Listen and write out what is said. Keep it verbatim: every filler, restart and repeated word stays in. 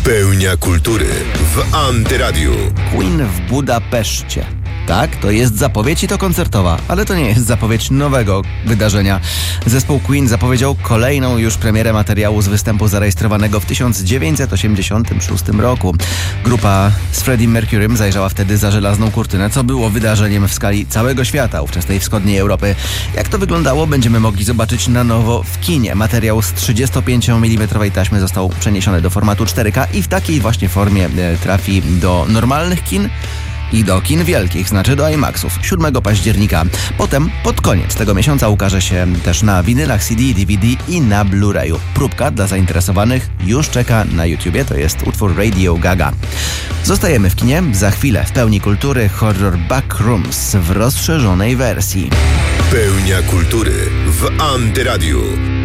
Pełnia kultury w Antyradiu. Queen w Budapeszcie. Tak, to jest zapowiedź i to koncertowa, ale to nie jest zapowiedź nowego wydarzenia. Zespół Queen zapowiedział kolejną już premierę materiału z występu zarejestrowanego w tysiąc dziewięćset osiemdziesiątym szóstym roku. Grupa z Freddie Mercurym zajrzała wtedy za żelazną kurtynę, co było wydarzeniem w skali całego świata, ówczesnej wschodniej Europy. Jak to wyglądało, będziemy mogli zobaczyć na nowo w kinie. Materiał z trzydziestopięciomilimetrowej taśmy został przeniesiony do formatu cztery K i w takiej właśnie formie trafi do normalnych kin i do kin wielkich, znaczy do IMAXów, siódmego października. Potem, pod koniec tego miesiąca ukaże się też na winylach C D, D V D i na Blu-rayu. Próbka dla zainteresowanych już czeka na YouTubie, to jest utwór Radio Gaga. Zostajemy w kinie, za chwilę w pełni kultury horror Backrooms w rozszerzonej wersji. Pełnia kultury w Antyradiu.